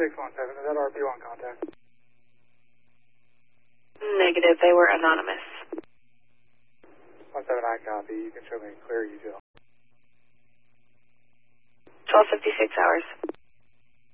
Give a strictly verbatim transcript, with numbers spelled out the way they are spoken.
six one seven, is that R P one contact? Negative, they were anonymous. one seven, I copy. You can show me clear usual. twelve fifty-six hours.